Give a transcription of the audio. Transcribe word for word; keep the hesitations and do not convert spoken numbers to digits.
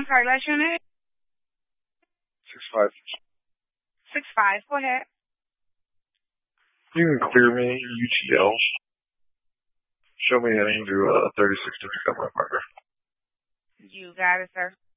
sorry, last unit? Six five. Six five. Go ahead. You can clear me your U T L. Show me that I can do uh, thirty-six to pick up my partner. You got it, sir.